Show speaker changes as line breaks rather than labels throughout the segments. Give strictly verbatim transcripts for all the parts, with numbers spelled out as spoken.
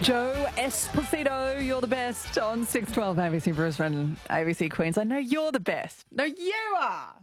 Joe Esposito, you're the best on six twelve A B C Brisbane, A B C Queensland. No, you're the best. No, you are.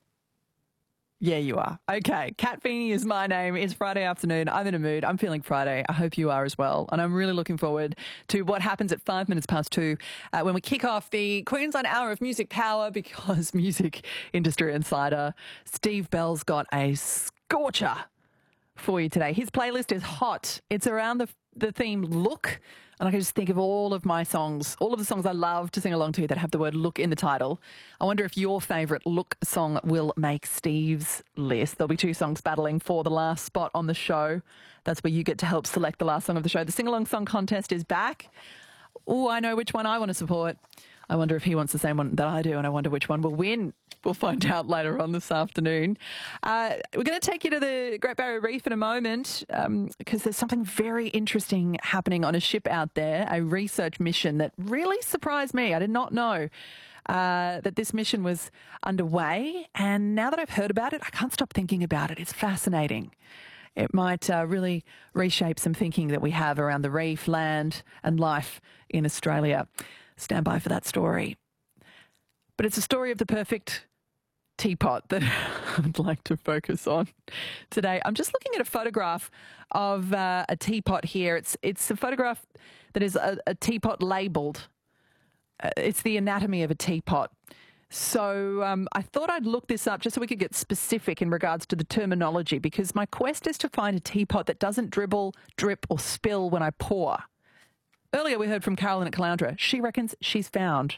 Yeah, you are. Okay, Kat Feeney is my name. It's Friday afternoon. I'm in a mood. I'm feeling Friday. I hope you are as well. And I'm really looking forward to what happens at five minutes past two uh, when we kick off the Queensland Hour of Music Power, because Music Industry Insider Steve Bell's got a scorcher for you today. His playlist is hot. It's around the the theme look, and I can just think of all of my songs, all of the songs I love to sing along to that have the word look in the title. I wonder if your favourite look song will make Steve's list. There'll be two songs battling for the last spot on the show. That's where you get to help select the last song of the show. The sing-along song contest is back. Oh, I know which one I want to support. I wonder if he wants the same one that I do, and I wonder which one will win. We'll find out later on this afternoon. Uh, we're going to take you to the Great Barrier Reef in a moment um, because there's something very interesting happening on a ship out there, a research mission that really surprised me. I did not know uh, that this mission was underway, and now that I've heard about it, I can't stop thinking about it. It's fascinating. It might uh, really reshape some thinking that we have around the reef, land and life in Australia. Stand by for that story. But it's a story of the perfect teapot that I'd like to focus on today. I'm just looking at a photograph of uh, a teapot here. It's it's a photograph that is a, a teapot labelled. Uh, it's the anatomy of a teapot. So um, I thought I'd look this up just so we could get specific in regards to the terminology, because my quest is to find a teapot that doesn't dribble, drip or spill when I pour. Earlier we heard from Carolyn at Caloundra. She reckons she's found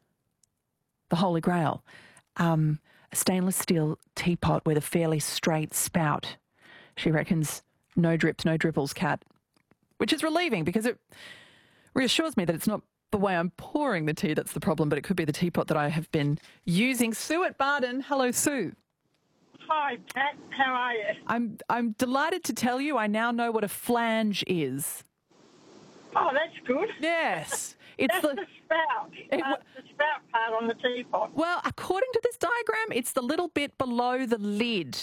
the Holy Grail, um, a stainless steel teapot with a fairly straight spout. She reckons no drips, no dribbles, Kat, which is relieving because it reassures me that it's not the way I'm pouring the tea that's the problem, but it could be the teapot that I have been using. Sue at Barden. Hello, Sue.
Hi, Pat. How are you?
I'm I'm delighted to tell you I now know what a flange is.
Oh, that's good.
Yes. It's
That's
the,
the spout.
it,
uh, the spout part on the teapot.
well, according to this diagram, it's the little bit below the lid.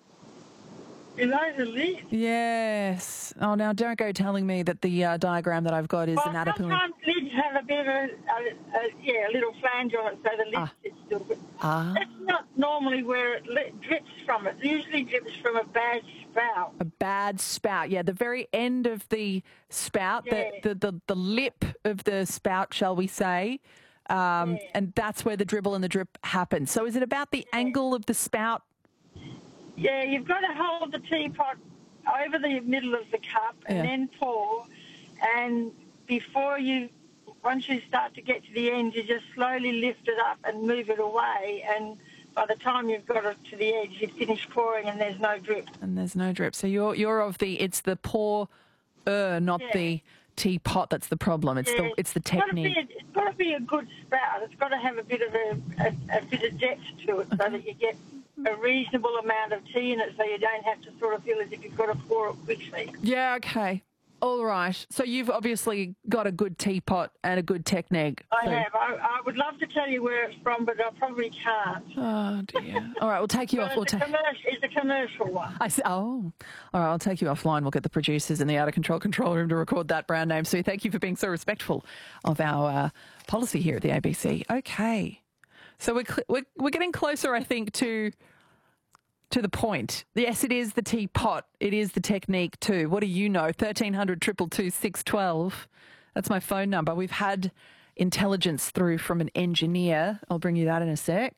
Below the lid?
Yes. Oh, now don't go telling me that the uh, diagram that I've got is
Well,
anatomically...
sometimes lids have a bit of a, a, a, yeah, a little flange on it, so the lid
Ah.
sits still. But
Ah.
that's not normally where it li- drips from. It usually drips from a bad spout.
A bad spout. Yeah, the very end of the spout,
Yeah.
the, the, the, the lip of the spout, shall we say, um,
Yeah.
and that's where the dribble and the drip happens. So is it about the angle of the spout?
Yeah, you've got to hold the teapot over the middle of the cup and
Yeah.
then pour. And before you, once you start to get to the end, you just slowly lift it up and move it away. And by the time you've got it to the edge, you've finished pouring and there's no drip.
And there's no drip. So you're you're of the, it's the pour-er, not
Yeah.
the teapot that's the problem. It's
Yeah,
the it's the
it's gotta be
technique.
a- It's got to be a good spout. It's got to have a bit of a, a, a bit of depth to it so that you get a reasonable amount of tea in it, so you don't have to sort of feel as if you've got to pour it quickly.
Yeah, okay. All right. So you've obviously got a good teapot and a good technique.
I
So-
have. I, I would love to tell you where it's from, but I probably can't.
Oh, dear. All right, we'll take you off. We'll
It's a,
ta-
commercial, it's a commercial one.
I see. Oh, all right. I'll take you offline. We'll get the producers in the out of control control room to record that brand name. So thank you for being so respectful of our uh, policy here at the A B C. Okay, so we're, cl- we're we're getting closer, I think, to to the point. Yes, it is the teapot. It is the technique too. What do you know? Thirteen hundred triple two six twelve. That's my phone number. We've had intelligence through from an engineer. I'll bring you that in a sec.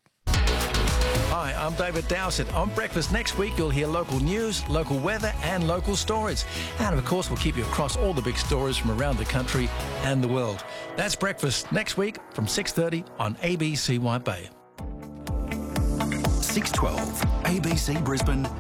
Hi, I'm David Dowsett. On Breakfast next week, you'll hear local news, local weather and local stories. And of course, we'll keep you across all the big stories from around the country and the world. That's Breakfast next week from six thirty on A B C White Bay.
six twelve, A B C Brisbane